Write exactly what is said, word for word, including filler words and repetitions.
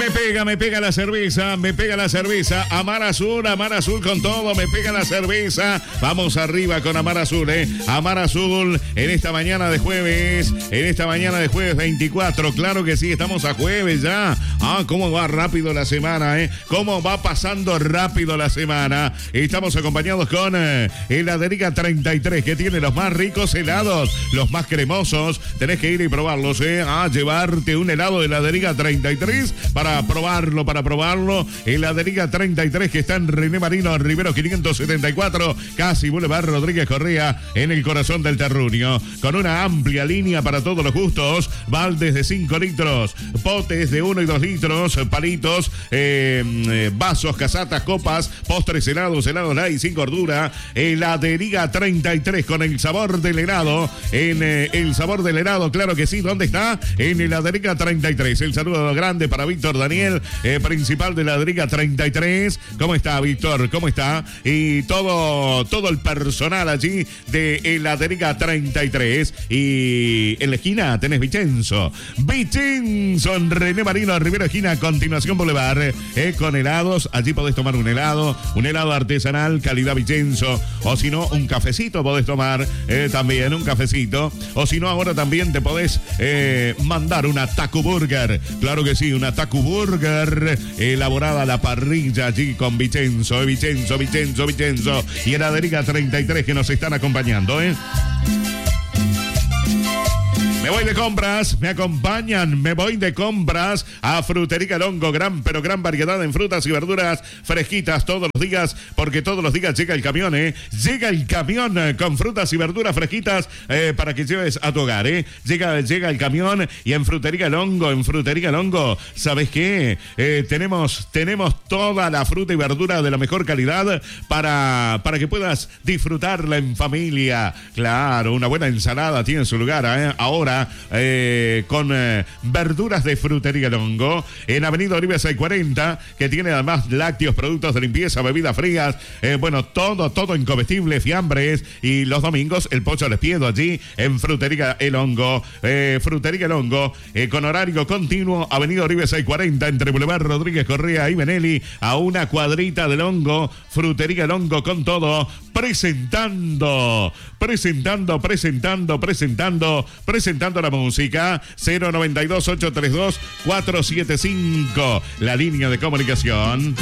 Me pega, me pega la cerveza, me pega la cerveza. Amar Azul, Amar Azul con todo, me pega la cerveza. Vamos arriba con Amar Azul, eh. Amar Azul en esta mañana de jueves, en esta mañana de jueves veinticuatro. Claro que sí, estamos a jueves ya. Ah, cómo va rápido la semana, eh. Cómo va pasando rápido la semana. Estamos acompañados con eh, Heladerica treinta y tres, que tiene los más ricos helados, los más cremosos. Tenés que ir y probarlos, eh. A llevarte un helado de Heladerica treinta y tres para probarlo, para probarlo. Heladerica treinta y tres, que está en René Marino Rivero quinientos setenta y cuatro, casi Boulevard Rodríguez Correa, en el corazón del terruño. Con una amplia línea para todos los gustos. Baldes de cinco litros, potes de uno y dos litros, palitos, eh, eh, vasos, casatas, copas, postres, helados, helados light sin gordura. Heladerica treinta y tres, con el sabor del helado. En eh, el sabor del helado, claro que sí. ¿Dónde está? En Heladerica treinta y tres. El saludo grande para Víctor Daniel, eh, principal de Heladerica treinta y tres. ¿Cómo está, Víctor? ¿Cómo está? Y todo, todo el personal allí de Heladerica treinta y tres. Y en la esquina tenés Vicenzo. Vicenzo en René Marino Rivero, esquina, a continuación Boulevard, eh, con helados. Allí podés tomar un helado, un helado artesanal, calidad Vicenzo. O si no, un cafecito podés tomar, eh, también un cafecito. O si no, ahora también te podés eh, mandar una Taco Burger. Claro que sí, una Taco Burger elaborada a la parrilla allí con Vicenzo, eh, Vicenzo, Vicenzo, Vicenzo y Heladerica treinta y tres, que nos están acompañando, ¿eh? Me voy de compras, me acompañan, me voy de compras a Frutería El Hongo. Gran, pero gran variedad en frutas y verduras fresquitas todos los días, porque todos los días llega el camión, ¿eh? Llega el camión con frutas y verduras fresquitas eh, para que lleves a tu hogar, ¿eh? Llega, llega el camión y en Frutería El Hongo, en Frutería El Hongo, ¿sabes qué? Eh, tenemos, tenemos toda la fruta y verdura de la mejor calidad para, para que puedas disfrutarla en familia. Claro, una buena ensalada tiene su lugar, ¿eh? Ahora Eh, con eh, verduras de Frutería El Hongo en Avenida Oribe seiscientos cuarenta, que tiene además lácteos, productos de limpieza, bebidas frías, eh, bueno, todo, todo en comestibles, fiambres, y los domingos el pollo al espiedo allí en Frutería El Hongo. eh, Frutería El Hongo, eh, con horario continuo, Avenida Oribe seiscientos cuarenta, entre Boulevard Rodríguez Correa y Benelli, a una cuadrita del Hongo. Frutería El Hongo con todo, presentando, presentando, presentando, presentando, presentando la música. Cero noventa y dos, ochocientos treinta y dos, cuatrocientos setenta y cinco, la línea de comunicación.